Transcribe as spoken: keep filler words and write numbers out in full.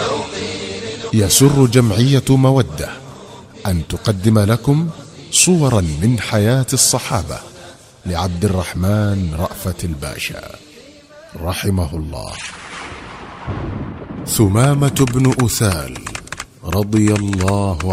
يسر جمعية مودة أن تقدم لكم صورا من حياة الصحابة لعبد الرحمن رأفت الباشا رحمه الله. ثمامة بن أثال رضي الله